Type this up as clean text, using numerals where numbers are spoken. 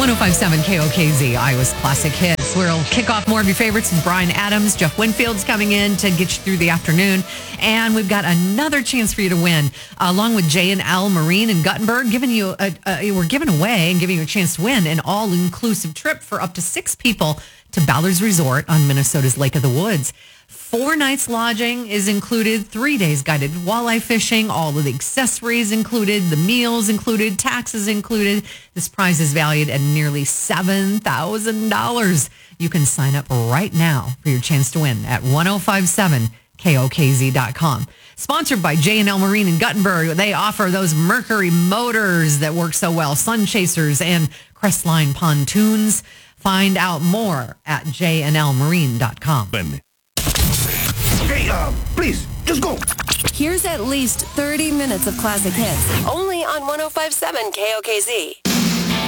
1057 KOKZ, Iowa's Classic Hits. We'll kick off more of your favorites with Brian Adams. Jeff Winfield's coming in to get you through the afternoon. And we've got another chance for you to win, along with J&L Marine in Guttenberg, we're giving away and giving you a chance to win an all-inclusive trip for up to 6 people to Ballard's Resort on Minnesota's Lake of the Woods. 4 nights lodging is included, 3 days guided walleye fishing, all of the accessories included, the meals included, taxes included. This prize is valued at nearly $7,000. You can sign up right now for your chance to win at 1057KOKZ.com. Sponsored by J&L Marine in Guttenberg. They offer those Mercury motors that work so well, Sun Chasers and Crestline pontoons. Find out more at jnlmarine.com. Hey, please, just go. Here's at least 30 minutes of classic hits, only on 1057 KOKZ.